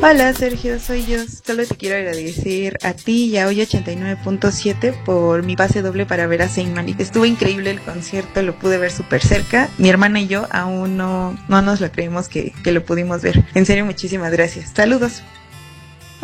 Hola Sergio, soy yo. Solo te quiero agradecer a ti y a Hoy 89.7 por mi pase doble para ver a Saint Malik. Estuvo increíble el concierto, lo pude ver súper cerca. Mi hermana y yo aún no nos lo creímos que lo pudimos ver. En serio, muchísimas gracias. Saludos.